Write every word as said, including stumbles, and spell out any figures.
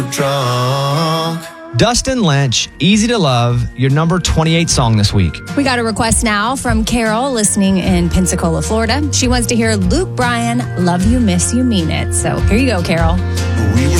drunk. Dustin Lynch, Easy to Love, your number twenty-eight song this week. We got a request now from Carol listening in Pensacola, Florida. She wants to hear Luke Bryan, Love You, Miss You, Mean It. So here you go, Carol. We were